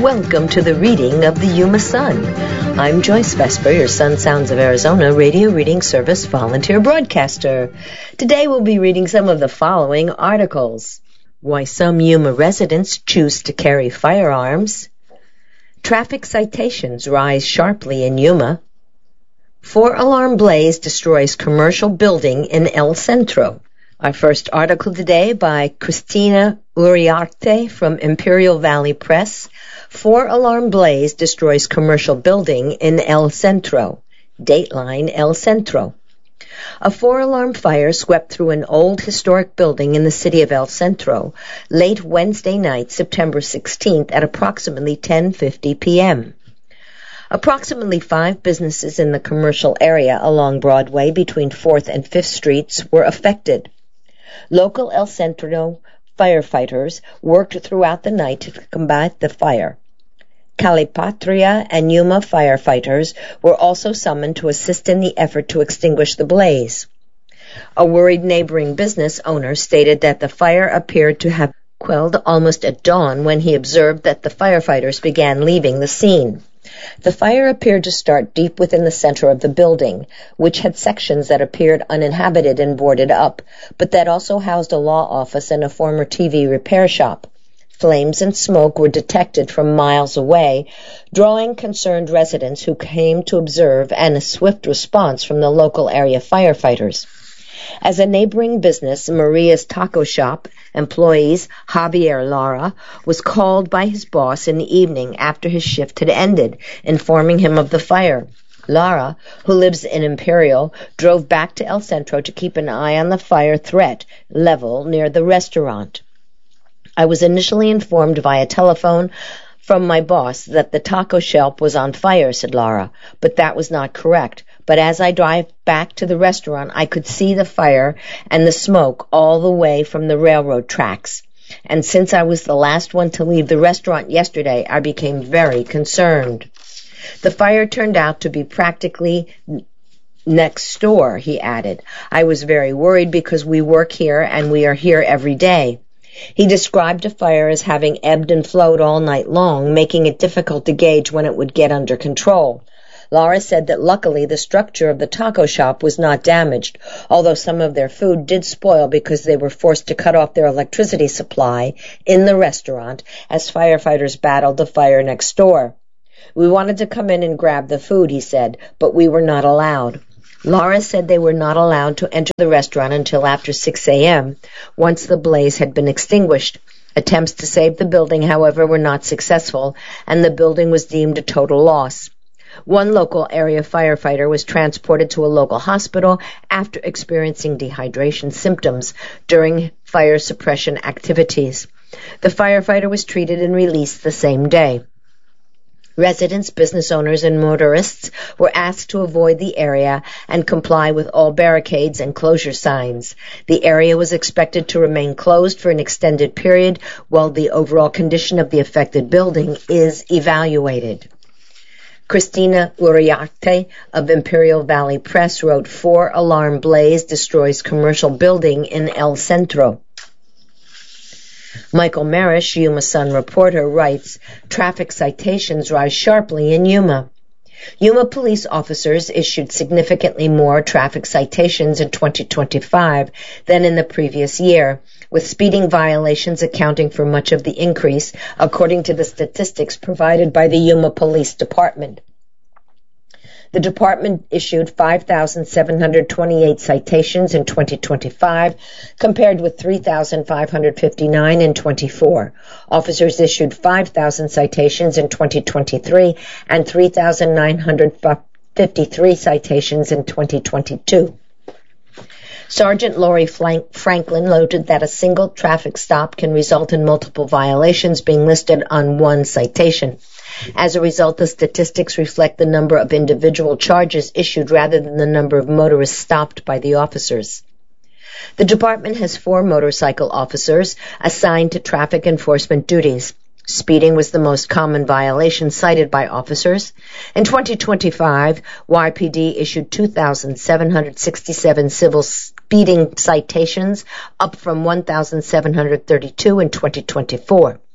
Welcome to the reading of the Yuma Sun. I'm Joyce Vesper, your Sun Sounds of Arizona radio reading service volunteer broadcaster. Today we'll be reading some of the following articles. Why some Yuma residents choose to carry firearms. Traffic citations rise sharply in Yuma. 4-alarm blaze destroys commercial building in El Centro. Our first article today by Cristina Uriarte from Imperial Valley Press. 4-alarm blaze destroys commercial building in El Centro. Dateline El Centro. A 4-alarm fire swept through an old historic building in the city of El Centro late Wednesday night, September 16th at approximately 10:50 p.m. Approximately 5 businesses in the commercial area along Broadway between 4th and 5th Streets were affected. Local El Centro firefighters worked throughout the night to combat the fire. Calipatria and Yuma firefighters were also summoned to assist in the effort to extinguish the blaze. A worried neighboring business owner stated that the fire appeared to have quelled almost at dawn when he observed that the firefighters began leaving the scene. The fire appeared to start deep within the center of the building, which had sections that appeared uninhabited and boarded up, but that also housed a law office and a former TV repair shop. Flames and smoke were detected from miles away, drawing concerned residents who came to observe and a swift response from the local area firefighters. As a neighboring business, Maria's Taco Shop employees Javier Lara was called by his boss in the evening after his shift had ended, informing him of the fire. Lara, who lives in Imperial, drove back to El Centro to keep an eye on the fire threat level near the restaurant. I was initially informed via telephone from my boss that the taco shop was on fire, said Lara, but that was not correct. But as I drive back to the restaurant, I could see the fire and the smoke all the way from the railroad tracks. And since I was the last one to leave the restaurant yesterday, I became very concerned. The fire turned out to be practically next door, he added. I was very worried because we work here and we are here every day. He described the fire as having ebbed and flowed all night long, making it difficult to gauge when it would get under control. Lara said that luckily the structure of the taco shop was not damaged, although some of their food did spoil because they were forced to cut off their electricity supply in the restaurant as firefighters battled the fire next door. We wanted to come in and grab the food, he said, but we were not allowed. Lara said they were not allowed to enter the restaurant until after 6 a.m., once the blaze had been extinguished. Attempts to save the building, however, were not successful, and the building was deemed a total loss. One local area firefighter was transported to a local hospital after experiencing dehydration symptoms during fire suppression activities. The firefighter was treated and released the same day. Residents, business owners, and motorists were asked to avoid the area and comply with all barricades and closure signs. The area was expected to remain closed for an extended period while the overall condition of the affected building is evaluated. Cristina Uriarte of Imperial Valley Press wrote, 4-alarm blaze destroys commercial building in El Centro. Michael Marish, Yuma Sun reporter, writes, traffic citations rise sharply in Yuma. Yuma police officers issued significantly more traffic citations in 2025 than in the previous year, with speeding violations accounting for much of the increase, according to the statistics provided by the Yuma Police Department. The department issued 5,728 citations in 2025, compared with 3,559 in 24. Officers issued 5,000 citations in 2023 and 3,953 citations in 2022. Sergeant Lori Franklin noted that a single traffic stop can result in multiple violations being listed on one citation. As a result, the statistics reflect the number of individual charges issued rather than the number of motorists stopped by the officers. The department has 4 motorcycle officers assigned to traffic enforcement duties. Speeding was the most common violation cited by officers. In 2025, YPD issued 2,767 civil speeding citations, up from 1,732 in 2024.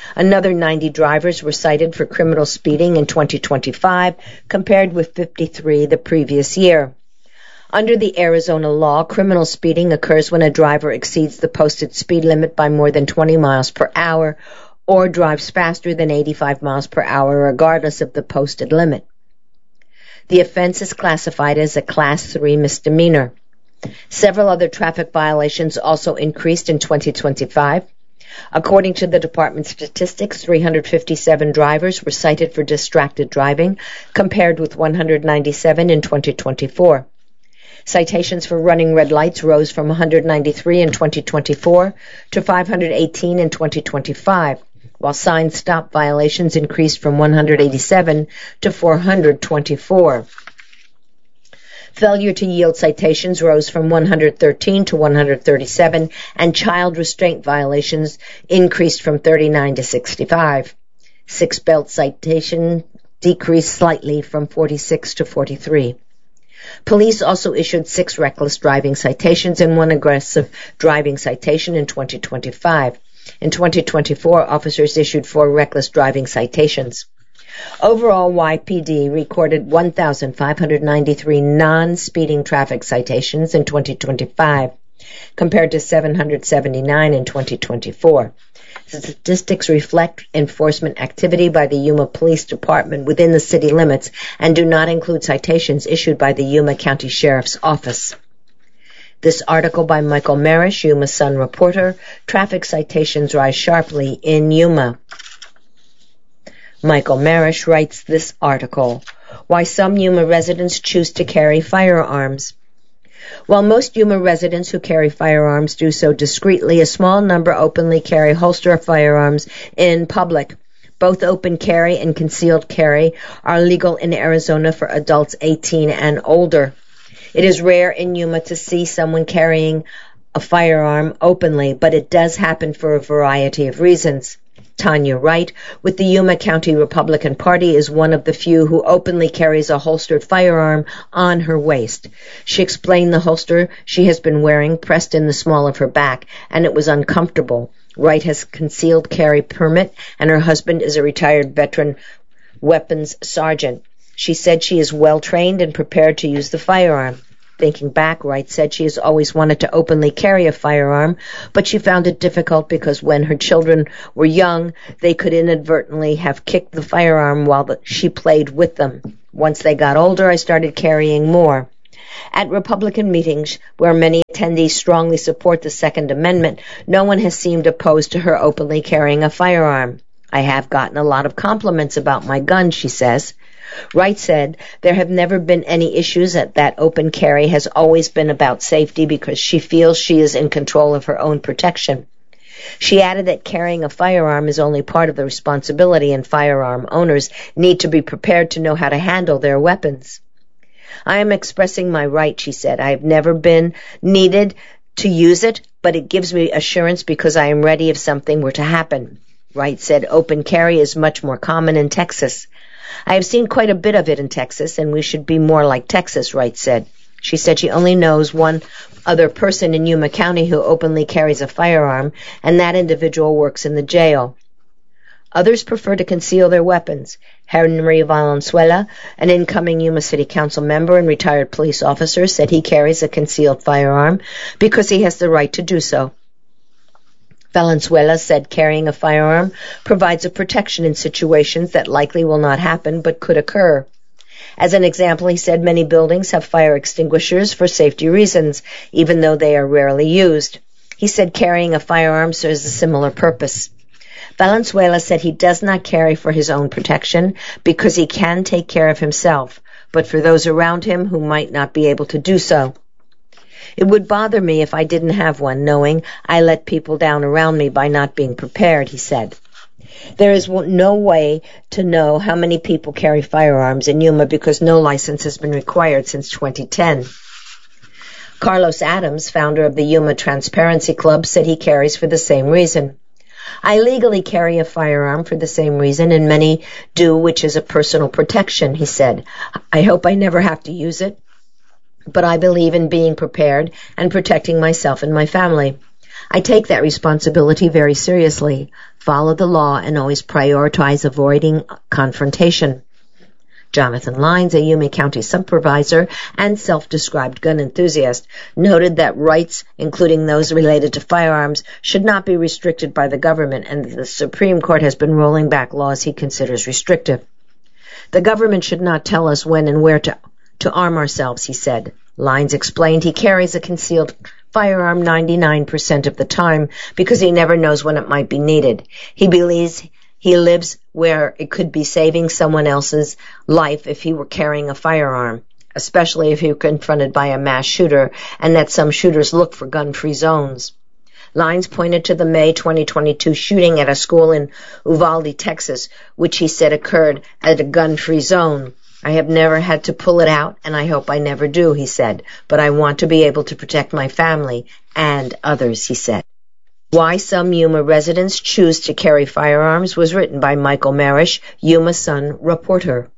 Another 90 drivers were cited for criminal speeding in 2025, compared with 53 the previous year. Under the Arizona law, criminal speeding occurs when a driver exceeds the posted speed limit by more than 20 miles per hour or drives faster than 85 miles per hour regardless of the posted limit. The offense is classified as a Class 3 misdemeanor. Several other traffic violations also increased in 2025. According to the department's statistics, 357 drivers were cited for distracted driving, compared with 197 in 2024. Citations for running red lights rose from 193 in 2024 to 518 in 2025, while sign stop violations increased from 187 to 424. Failure to yield citations rose from 113 to 137, and child restraint violations increased from 39 to 65. Six-belt citation decreased slightly from 46 to 43. Police also issued 6 reckless driving citations and 1 aggressive driving citation in 2025. In 2024, officers issued 4 reckless driving citations. Overall, YPD recorded 1,593 non-speeding traffic citations in 2025, compared to 779 in 2024. The statistics reflect enforcement activity by the Yuma Police Department within the city limits and do not include citations issued by the Yuma County Sheriff's Office. This article by Michael Marish, Yuma Sun reporter. Traffic citations rise sharply in Yuma. Michael Marish writes this article, Why Some Yuma Residents Choose to Carry Firearms. While most Yuma residents who carry firearms do so discreetly, a small number openly carry holster firearms in public. Both open carry and concealed carry are legal in Arizona for adults 18 and older. It is rare in Yuma to see someone carrying a firearm openly, but it does happen for a variety of reasons. Tanya Wright, with the Yuma County Republican Party, is one of the few who openly carries a holstered firearm on her waist. She explained the holster she has been wearing pressed in the small of her back, and it was uncomfortable. Wright has a concealed carry permit, and her husband is a retired veteran weapons sergeant. She said she is well trained and prepared to use the firearm. Thinking back, Wright said she has always wanted to openly carry a firearm, but she found it difficult because when her children were young, they could inadvertently have kicked the firearm while she played with them. Once they got older, I started carrying more. At Republican meetings, where many attendees strongly support the Second Amendment, no one has seemed opposed to her openly carrying a firearm. I have gotten a lot of compliments about my gun, she says. Wright said there have never been any issues that open carry has always been about safety because she feels she is in control of her own protection. She added that carrying a firearm is only part of the responsibility and firearm owners need to be prepared to know how to handle their weapons. I am expressing my right, she said. I have never been needed to use it, but it gives me assurance because I am ready if something were to happen. Wright said open carry is much more common in Texas. I have seen quite a bit of it in Texas, and we should be more like Texas, Wright said. She said she only knows one other person in Yuma County who openly carries a firearm, and that individual works in the jail. Others prefer to conceal their weapons. Henry Valenzuela, an incoming Yuma City Council member and retired police officer, said he carries a concealed firearm because he has the right to do so. Valenzuela said carrying a firearm provides a protection in situations that likely will not happen but could occur. As an example, he said many buildings have fire extinguishers for safety reasons, even though they are rarely used. He said carrying a firearm serves a similar purpose. Valenzuela said he does not carry for his own protection because he can take care of himself, but for those around him who might not be able to do so. It would bother me if I didn't have one, knowing I let people down around me by not being prepared, he said. There is no way to know how many people carry firearms in Yuma because no license has been required since 2010. Carlos Adams, founder of the Yuma Transparency Club, said he carries for the same reason. I legally carry a firearm for the same reason, and many do, which is a personal protection, he said. I hope I never have to use it, but I believe in being prepared and protecting myself and my family. I take that responsibility very seriously. Follow the law and always prioritize avoiding confrontation. Jonathan Lines, a Yuma County supervisor and self-described gun enthusiast, noted that rights, including those related to firearms, should not be restricted by the government, and the Supreme Court has been rolling back laws he considers restrictive. The government should not tell us when and where to arm ourselves, he said. Lines explained he carries a concealed firearm 99% of the time because he never knows when it might be needed. He believes he lives where it could be saving someone else's life if he were carrying a firearm, especially if he were confronted by a mass shooter, and that some shooters look for gun-free zones. Lines pointed to the May 2022 shooting at a school in Uvalde, Texas, which he said occurred at a gun-free zone. I have never had to pull it out, and I hope I never do, he said, but I want to be able to protect my family and others, he said. Why Some Yuma Residents Choose to Carry Firearms was written by Michael Marish, Yuma Sun reporter.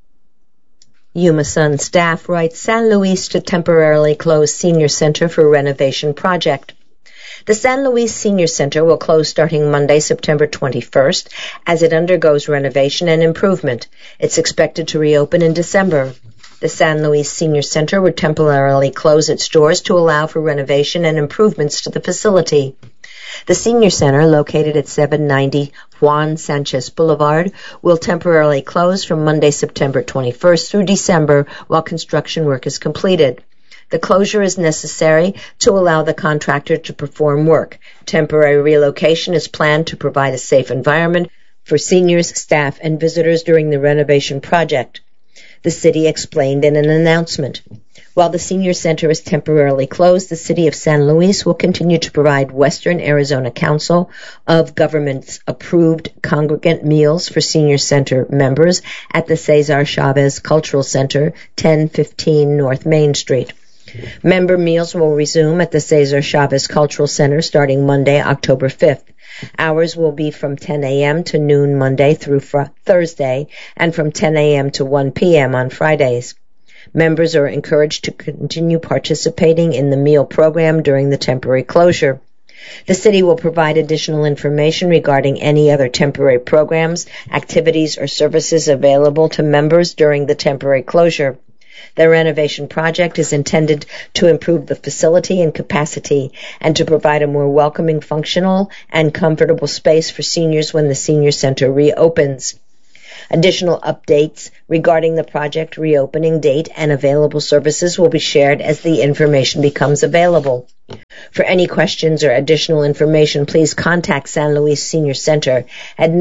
Yuma Sun staff writes San Luis to temporarily close Senior Center for renovation project. The San Luis Senior Center will close starting Monday, September 21st, as it undergoes renovation and improvement. It's expected to reopen in December. The San Luis Senior Center will temporarily close its doors to allow for renovation and improvements to the facility. The Senior Center, located at 790 Juan Sanchez Boulevard, will temporarily close from Monday, September 21st through December while construction work is completed. The closure is necessary to allow the contractor to perform work. Temporary relocation is planned to provide a safe environment for seniors, staff, and visitors during the renovation project, the city explained in an announcement. While the Senior Center is temporarily closed, the City of San Luis will continue to provide Western Arizona Council of Governments approved congregant meals for Senior Center members at the Cesar Chavez Cultural Center, 1015 North Main Street. Member meals will resume at the Cesar Chavez Cultural Center starting Monday, October 5th. Hours will be from 10 a.m. to noon Monday through Thursday and from 10 a.m. to 1 p.m. on Fridays. Members are encouraged to continue participating in the meal program during the temporary closure. The city will provide additional information regarding any other temporary programs, activities, or services available to members during the temporary closure. The renovation project is intended to improve the facility and capacity and to provide a more welcoming, functional, and comfortable space for seniors when the Senior Center reopens. Additional updates regarding the project reopening date and available services will be shared as the information becomes available. For any questions or additional information, please contact San Luis Senior Center at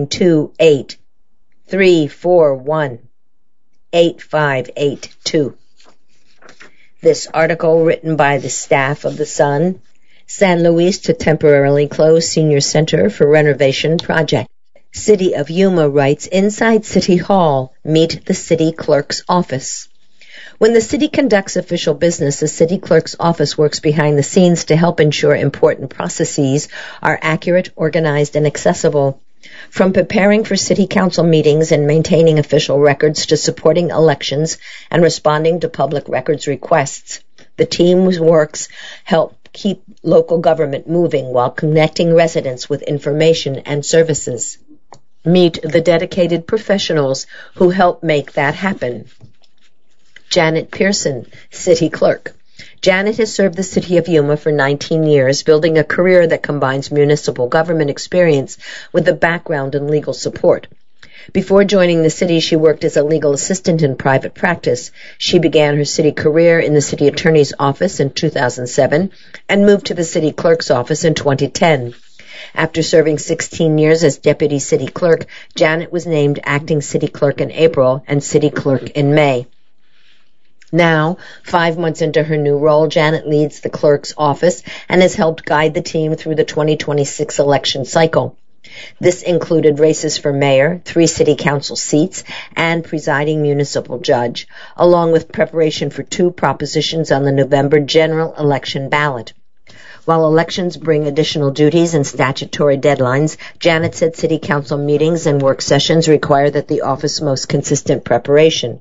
928-341-8582. This article written by the staff of the Sun, San Luis to temporarily close Senior Center for renovation project. City of Yuma writes, inside City Hall, meet the city clerk's office. When the city conducts official business, the city clerk's office works behind the scenes to help ensure important processes are accurate, organized, and accessible. From preparing for city council meetings and maintaining official records to supporting elections and responding to public records requests, the team's works help keep local government moving while connecting residents with information and services. Meet the dedicated professionals who help make that happen. Janet Pearson, City Clerk. Janet has served the City of Yuma for 19 years, building a career that combines municipal government experience with a background in legal support. Before joining the city, she worked as a legal assistant in private practice. She began her city career in the city attorney's office in 2007 and moved to the city clerk's office in 2010. After serving 16 years as deputy city clerk, Janet was named acting city clerk in April and city clerk in May. Now, 5 months into her new role, Janet leads the clerk's office and has helped guide the team through the 2026 election cycle. This included races for mayor, 3 city council seats, and presiding municipal judge, along with preparation for 2 propositions on the November general election ballot. While elections bring additional duties and statutory deadlines, Janet said city council meetings and work sessions require that the office most consistent preparation.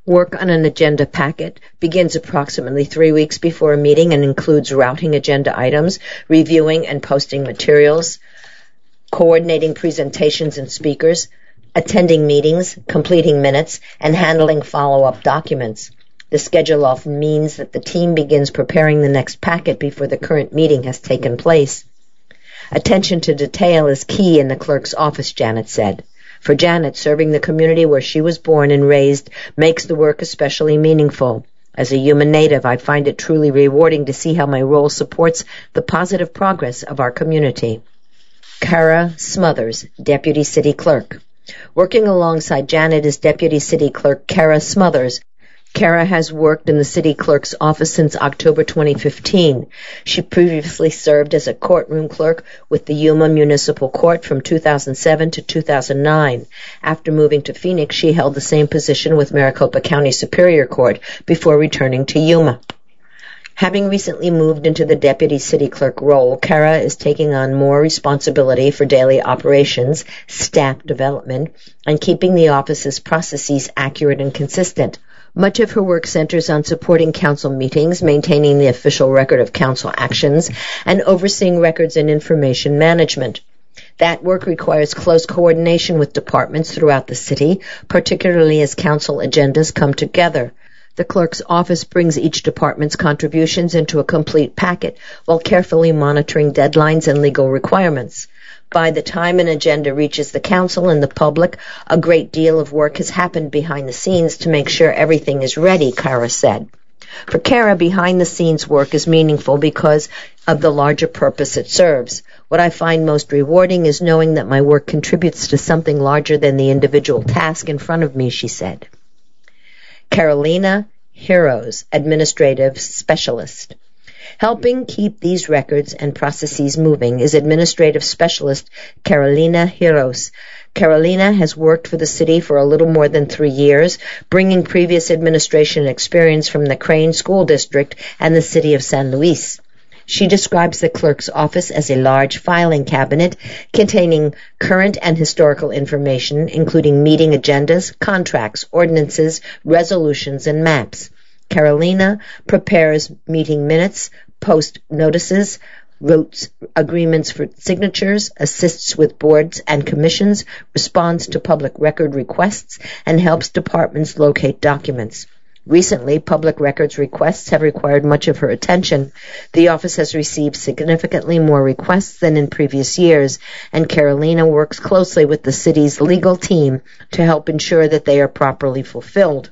Work on an agenda packet begins approximately 3 weeks before a meeting and includes routing agenda items, reviewing and posting materials, coordinating presentations and speakers, attending meetings, completing minutes, and handling follow-up documents. The schedule often means that the team begins preparing the next packet before the current meeting has taken place. Attention to detail is key in the clerk's office, Janet said. For Janet, serving the community where she was born and raised makes the work especially meaningful. As a Yuma native, I find it truly rewarding to see how my role supports the positive progress of our community. Kara Smothers, Deputy City Clerk. Working alongside Janet is Deputy City Clerk Kara Smothers. Kara has worked in the City Clerk's office since October 2015. She previously served as a courtroom clerk with the Yuma Municipal Court from 2007 to 2009. After moving to Phoenix, she held the same position with Maricopa County Superior Court before returning to Yuma. Having recently moved into the Deputy City Clerk role, Kara is taking on more responsibility for daily operations, staff development, and keeping the office's processes accurate and consistent. Much of her work centers on supporting council meetings, maintaining the official record of council actions, and overseeing records and information management. That work requires close coordination with departments throughout the city, particularly as council agendas come together. The clerk's office brings each department's contributions into a complete packet while carefully monitoring deadlines and legal requirements. By the time an agenda reaches the council and the public, a great deal of work has happened behind the scenes to make sure everything is ready, Kara said. For Kara, behind-the-scenes work is meaningful because of the larger purpose it serves. What I find most rewarding is knowing that my work contributes to something larger than the individual task in front of me, she said. Carolina Heroes, Administrative Specialist. Helping keep these records and processes moving is Administrative Specialist Carolina Heroes. Carolina has worked for the city for a little more than 3 years, bringing previous administration experience from the Crane School District and the city of San Luis. She describes the clerk's office as a large filing cabinet containing current and historical information, including meeting agendas, contracts, ordinances, resolutions, and maps. Carolina prepares meeting minutes, posts notices, wrote agreements for signatures, assists with boards and commissions, responds to public record requests, and helps departments locate documents. Recently, public records requests have required much of her attention. The office has received significantly more requests than in previous years, and Carolina works closely with the city's legal team to help ensure that they are properly fulfilled.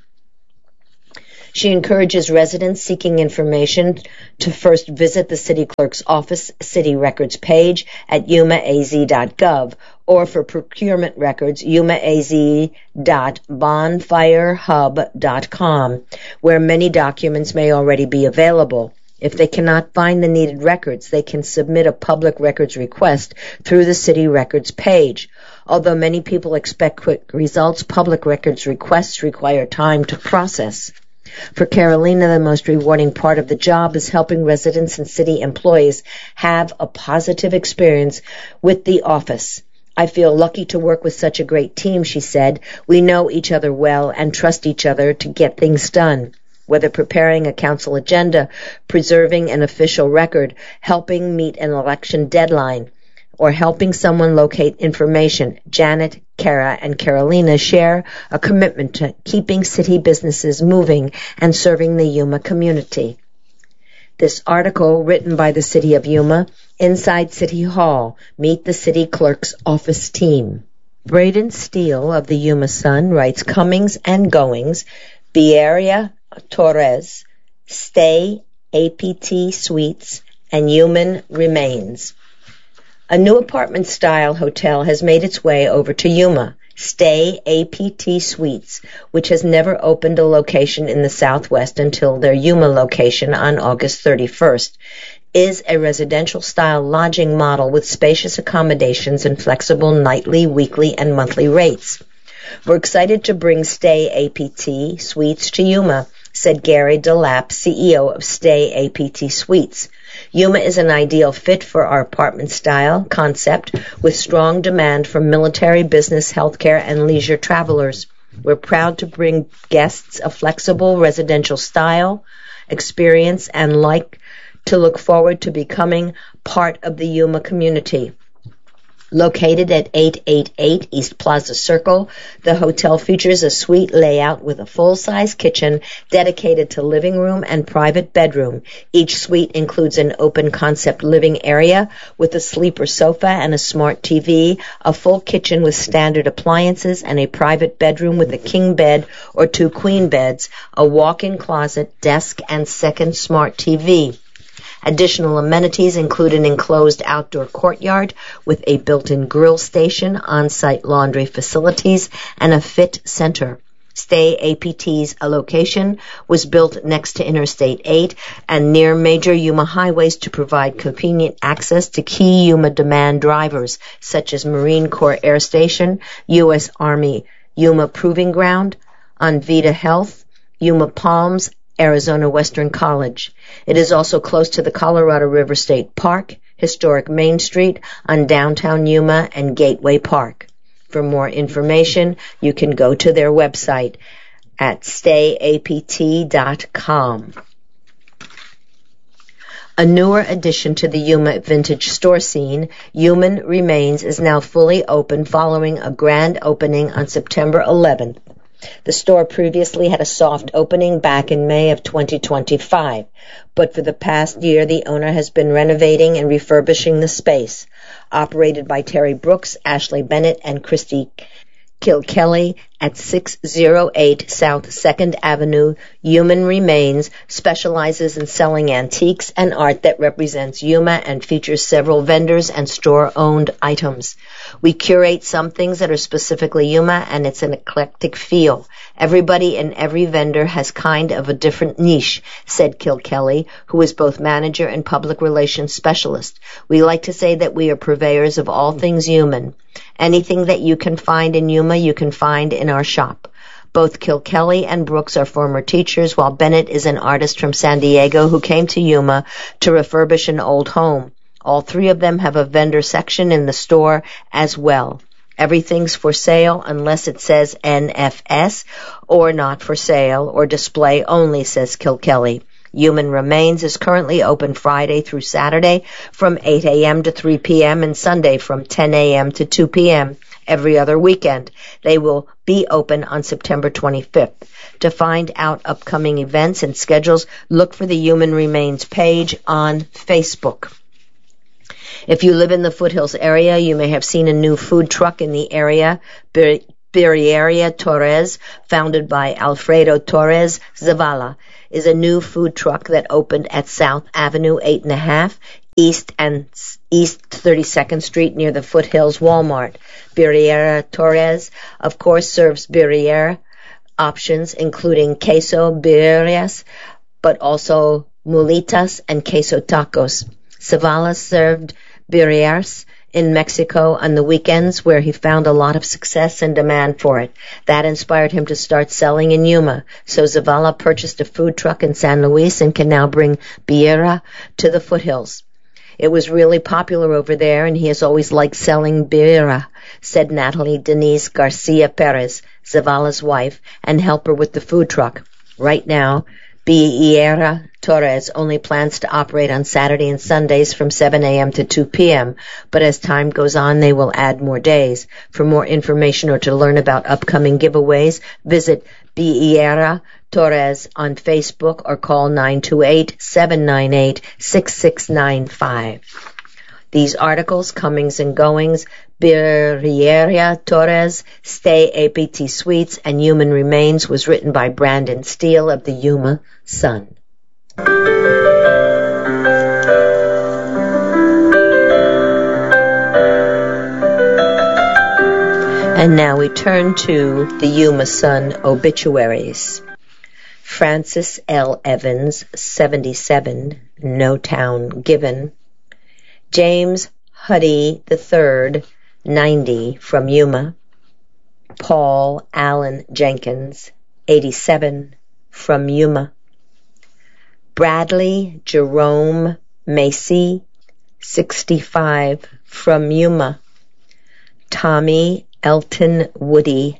She encourages residents seeking information to first visit the city clerk's office city records page at yumaaz.gov or for procurement records, yumaaz.bonfirehub.com, where many documents may already be available. If they cannot find the needed records, they can submit a public records request through the city records page. Although many people expect quick results, public records requests require time to process. For Carolina, the most rewarding part of the job is helping residents and city employees have a positive experience with the office. I feel lucky to work with such a great team, she said. We know each other well and trust each other to get things done. Whether preparing a council agenda, preserving an official record, helping meet an election deadline, or helping someone locate information, Janet, Kara, and Carolina share a commitment to keeping city businesses moving and serving the Yuma community. This article, written by the City of Yuma, Inside City Hall, Meet the City Clerk's Office Team. Braden Steele of the Yuma Sun writes, Comings and Goings, Bearia Torres, Stay APT Suites, and Human Remains. A new apartment-style hotel has made its way over to Yuma, Stay APT Suites, which has never opened a location in the Southwest until their Yuma location on August 31st, is a residential-style lodging model with spacious accommodations and flexible nightly, weekly, and monthly rates. We're excited to bring Stay APT Suites to Yuma, said Gary DeLapp, CEO of Stay APT Suites. Yuma is an ideal fit for our apartment-style concept with strong demand from military, business, healthcare, and leisure travelers. We're proud to bring guests a flexible residential style, experience, and to look forward to becoming part of the Yuma community. Located at 888 East Plaza Circle, the hotel features a suite layout with a full-size kitchen dedicated to living room and private bedroom. Each suite includes an open-concept living area with a sleeper sofa and a smart TV, a full kitchen with standard appliances, and a private bedroom with a king bed or 2 queen beds, a walk-in closet, desk, and second smart TV. Additional amenities include an enclosed outdoor courtyard with a built-in grill station, on-site laundry facilities, and a fit center. Stay APT's location was built next to Interstate 8 and near major Yuma highways to provide convenient access to key Yuma demand drivers, such as Marine Corps Air Station, U.S. Army Yuma Proving Ground, Envita Health, Yuma Palms, Arizona Western College. It is also close to the Colorado River State Park, historic Main Street on downtown Yuma, and Gateway Park. For more information, you can go to their website at stayapt.com. A newer addition to the Yuma vintage store scene, Human Remains is now fully open following a grand opening on September 11th. The store previously had a soft opening back in May of 2025, but for the past year the owner has been renovating and refurbishing the space. Operated by Terry Brooks, Ashley Bennett, and Christy Kilkelly at 608 South 2nd Avenue, Human Remains specializes in selling antiques and art that represents Yuma and features several vendors and store-owned items. We curate some things that are specifically Yuma, and it's an eclectic feel. Everybody and every vendor has kind of a different niche, said Kilkelly, who is both manager and public relations specialist. We like to say that we are purveyors of all things human. Anything that you can find in Yuma, you can find in our shop. Both Kilkelly and Brooks are former teachers, while Bennett is an artist from San Diego who came to Yuma to refurbish an old home. All three of them have a vendor section in the store as well. Everything's for sale unless it says NFS or not for sale or display only, says Kilkelly. Human Remains is currently open Friday through Saturday from 8 a.m. to 3 p.m. and Sunday from 10 a.m. to 2 p.m. every other weekend. They will be open on September 25th. To find out upcoming events and schedules, look for the Human Remains page on Facebook. If you live in the Foothills area, you may have seen a new food truck in the area, Birreria Torres, founded by Alfredo Torres Zavala, is a new food truck that opened at South Avenue 8.5, East 32nd Street near the Foothills Walmart. Birreria Torres, of course, serves birria options, including queso birrias, but also mulitas and queso tacos. Zavala served birrias in Mexico on the weekends, where he found a lot of success and demand for it. That inspired him to start selling in Yuma. So Zavala purchased a food truck in San Luis and can now bring birria to the Foothills. It was really popular over there, and he has always liked selling birria, said Natalie Denise Garcia Perez, Zavala's wife, and helper with the food truck. Right now, Birreria Torres only plans to operate on Saturday and Sundays from 7 a.m. to 2 p.m., but as time goes on, they will add more days. For more information or to learn about upcoming giveaways, visit Birreria Torres on Facebook or call 928-798-6695. These articles, Comings and Goings, Birreria Torres, Stay APT Suites, and Human Remains was written by Brandon Steele of the Yuma Sun. And now we turn to the Yuma Sun obituaries. Francis L. Evans, 77, no town given. James Huddy III, 90, from Yuma. Paul Allen Jenkins, 87, from Yuma. Bradley Jerome Macy, 65, from Yuma. Tommy Elton Woody,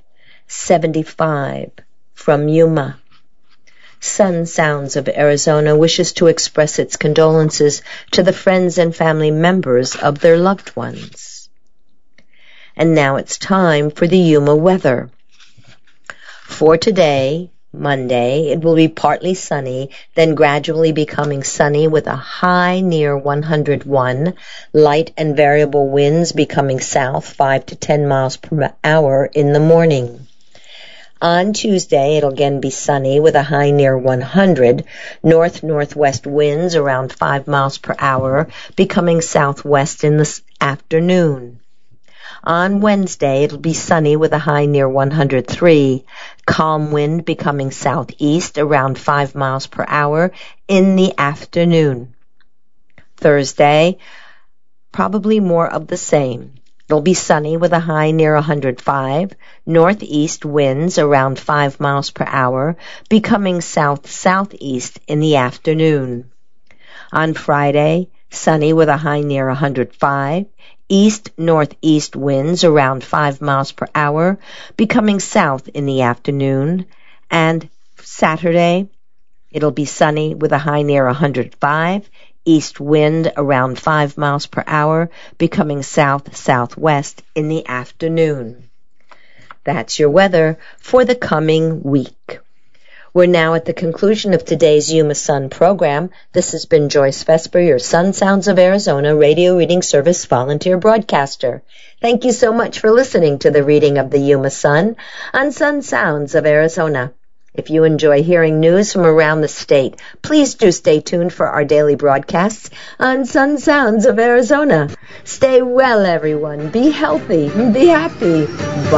75 from Yuma. Sun Sounds of Arizona wishes to express its condolences to the friends and family members of their loved ones. And now it's time for the Yuma weather. For today, Monday, it will be partly sunny, then gradually becoming sunny with a high near 101, light and variable winds becoming south 5 to 10 miles per hour in the morning. On Tuesday, it'll again be sunny with a high near 100, north-northwest winds around 5 miles per hour, becoming southwest in the afternoon. On Wednesday, it'll be sunny with a high near 103, calm wind becoming southeast around 5 miles per hour in the afternoon. Thursday, probably more of the same. It'll be sunny with a high near 105, northeast winds around 5 miles per hour, becoming south-southeast in the afternoon. On Friday, sunny with a high near 105, east-northeast winds around 5 miles per hour, becoming south in the afternoon. And Saturday, it'll be sunny with a high near 105, east wind around 5 miles per hour, becoming south-southwest in the afternoon. That's your weather for the coming week. We're now at the conclusion of today's Yuma Sun program. This has been Joyce Vesper, your Sun Sounds of Arizona Radio Reading Service volunteer broadcaster. Thank you so much for listening to the reading of the Yuma Sun on Sun Sounds of Arizona. If you enjoy hearing news from around the state, please do stay tuned for our daily broadcasts on Sun Sounds of Arizona. Stay well, everyone. Be healthy. Be happy. Bye.